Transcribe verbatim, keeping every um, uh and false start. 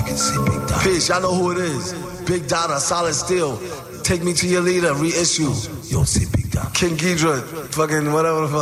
Peace, y'all know who it is. Big Dada, Solid Steel. Take Me to Your Leader, reissue. Yo, say Big Dada. King Ghidra, fucking whatever the fuck.